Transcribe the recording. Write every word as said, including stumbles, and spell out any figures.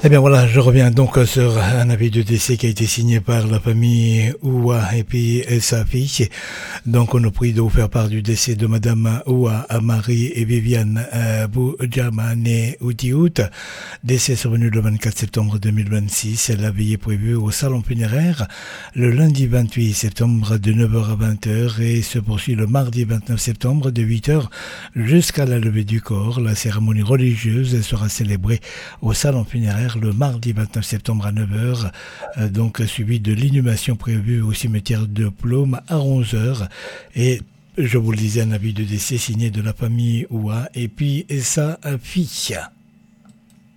Eh bien voilà, je reviens donc sur un avis de décès qui a été signé par la famille Oua et puis sa fille. Donc on nous prie de vous faire part du décès de Madame Oua, Marie et Viviane euh, Boudjamane Oudiout. Décès survenu le vingt-quatre septembre deux mille vingt-six. La veillée prévue au salon funéraire le lundi vingt-huit septembre de neuf heures à vingt heures et se poursuit le mardi vingt-neuf septembre de huit heures jusqu'à la levée du corps. La cérémonie religieuse sera célébrée au salon funéraire le mardi vingt-neuf septembre à neuf heures, euh, donc suivi de l'inhumation prévue au cimetière de Plaume à onze heures. Et je vous le disais, un avis de décès signé de la famille Oua et puis sa fille.